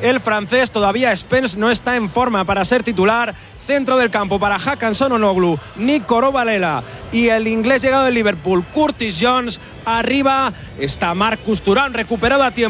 el francés. Todavía Spence no está en forma para ser titular. Centro del campo para Hakan Çalhanoğlu, Nico Varela y el inglés llegado del Liverpool, Curtis Jones. Arriba está Marcus Thuram, recuperado a tiempo.